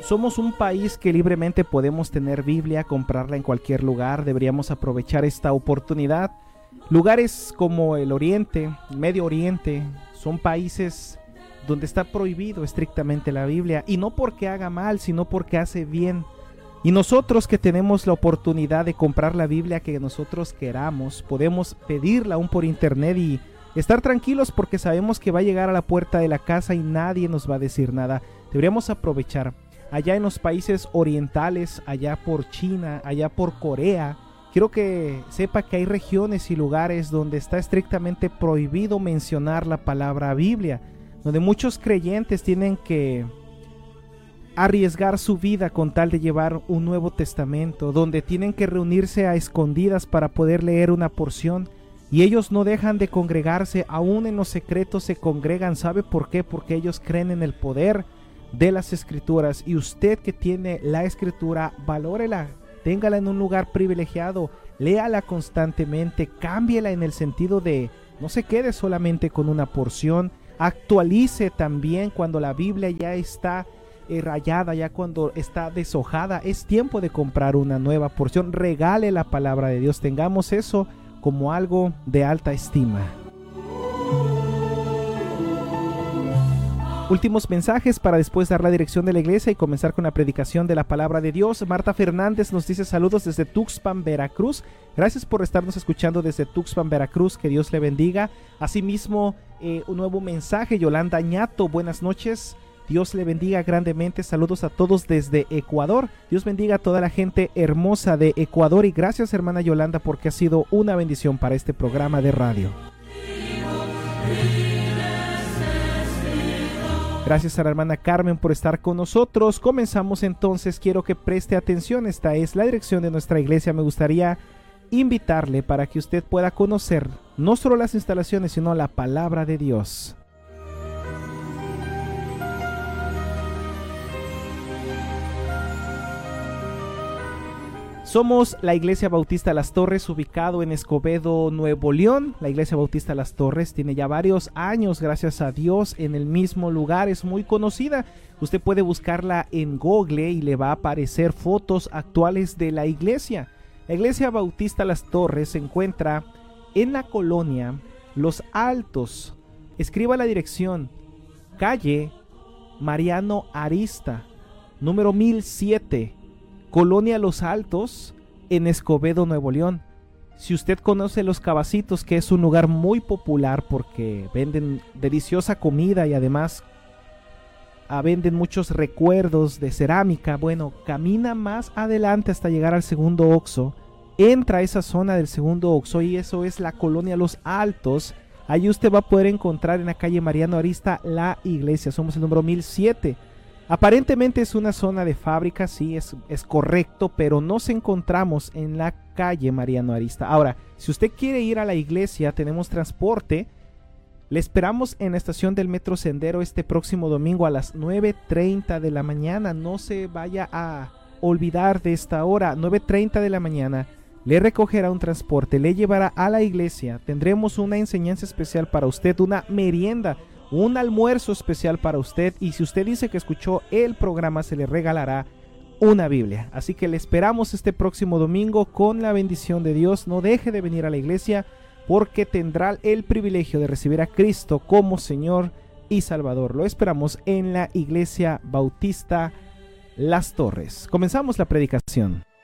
Somos un país que libremente podemos tener Biblia, comprarla en cualquier lugar. Deberíamos aprovechar esta oportunidad. Lugares como el Oriente, Medio Oriente, son países donde está prohibido estrictamente la Biblia, y no porque haga mal, sino porque hace bien. Y nosotros que tenemos la oportunidad de comprar la Biblia que nosotros queramos, podemos pedirla aún por internet y estar tranquilos porque sabemos que va a llegar a la puerta de la casa y nadie nos va a decir nada. Deberíamos aprovechar. Allá en los países orientales, allá por China, allá por Corea, quiero que sepa que hay regiones y lugares donde está estrictamente prohibido mencionar la palabra Biblia, donde muchos creyentes tienen que arriesgar su vida con tal de llevar un Nuevo Testamento, donde tienen que reunirse a escondidas para poder leer una porción, y ellos no dejan de congregarse, aún en los secretos se congregan. ¿Sabe por qué? Porque ellos creen en el poder de las Escrituras. Y usted que tiene la Escritura, valórela, téngala en un lugar privilegiado, léala constantemente, cámbiela en el sentido de no se quede solamente con una porción, actualice también cuando la Biblia ya está rayada, ya cuando está deshojada. Es tiempo de comprar una nueva porción. Regale la palabra de Dios, tengamos eso como algo de alta estima. Últimos mensajes para después dar la dirección de la iglesia y comenzar con la predicación de la palabra de Dios. Marta Fernández nos dice saludos desde Tuxpan, Veracruz. Gracias por estarnos escuchando desde Tuxpan, Veracruz. Que Dios le bendiga. Asimismo, un nuevo mensaje. Yolanda Ñato, buenas noches. Dios le bendiga grandemente. Saludos a todos desde Ecuador. Dios bendiga a toda la gente hermosa de Ecuador. Y gracias, hermana Yolanda, porque ha sido una bendición para este programa de radio. Gracias a la hermana Carmen por estar con nosotros. Comenzamos entonces. Quiero que preste atención. Esta es la dirección de nuestra iglesia. Me gustaría invitarle para que usted pueda conocer no solo las instalaciones, sino la palabra de Dios. Somos la Iglesia Bautista Las Torres, ubicado en Escobedo, Nuevo León. La Iglesia Bautista Las Torres tiene ya varios años, gracias a Dios, en el mismo lugar. Es muy conocida. Usted puede buscarla en Google y le va a aparecer fotos actuales de la iglesia. La Iglesia Bautista Las Torres se encuentra en la colonia Los Altos. Escriba la dirección: calle Mariano Arista, número 1007. Colonia Los Altos, en Escobedo, Nuevo León. Si usted conoce Los Cabacitos, que es un lugar muy popular porque venden deliciosa comida y además venden muchos recuerdos de cerámica, bueno, camina más adelante hasta llegar al segundo Oxxo. Entra a esa zona del segundo Oxxo y eso es la Colonia Los Altos. Ahí usted va a poder encontrar en la calle Mariano Arista la iglesia. Somos el número 1007. Aparentemente es una zona de fábrica, sí, es correcto, pero nos encontramos en la calle Mariano Arista. Ahora, si usted quiere ir a la iglesia, tenemos transporte. Le esperamos en la estación del Metro Sendero este próximo domingo a las 9:30 de la mañana. No se vaya a olvidar de esta hora, 9:30 de la mañana. Le recogerá un transporte, le llevará a la iglesia. Tendremos una enseñanza especial para usted, una merienda, un almuerzo especial para usted, y si usted dice que escuchó el programa se le regalará una Biblia. Así que le esperamos este próximo domingo con la bendición de Dios. No deje de venir a la iglesia porque tendrá el privilegio de recibir a Cristo como Señor y Salvador. Lo esperamos en la Iglesia Bautista Las Torres. Comenzamos la predicación.